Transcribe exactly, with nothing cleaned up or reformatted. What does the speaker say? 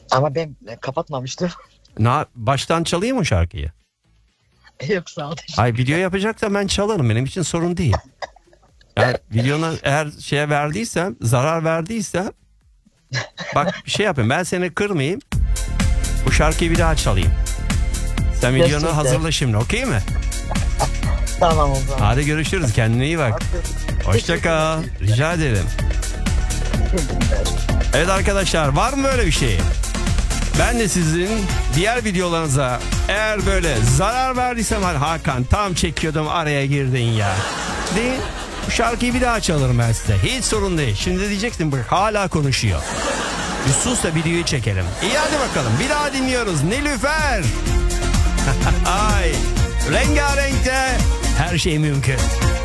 Ama ben kapatmamıştım. Na, baştan çalayım mı şarkıyı? Yok sağ ol. teşekkür Ay video yapacaksa ben çalarım. Benim için sorun değil. Yani videona eğer şeye verdiysem, zarar verdiysem bak bir şey yapayım. Ben seni kırmayayım. Bu şarkıyı bir daha çalayım. Sen videonu Gerçekten. hazırla şimdi, okey mi? Tamam o zaman. Hadi görüşürüz. Kendine iyi bak. Hoşça kal. Rica ederim. Evet arkadaşlar, var mı böyle bir şey? Ben de sizin diğer videolarınıza eğer böyle zarar verdiysem, hani Hakan tam çekiyordum araya girdin ya deyin, bu şarkıyı bir daha çalırım ben size. Hiç sorun değil. Şimdi diyeceksin bak hala konuşuyor. Bir sus da videoyu çekelim. İyi hadi bakalım. Bir daha dinliyoruz. Nilüfer. Ay. Rengarenkte her şey mümkün.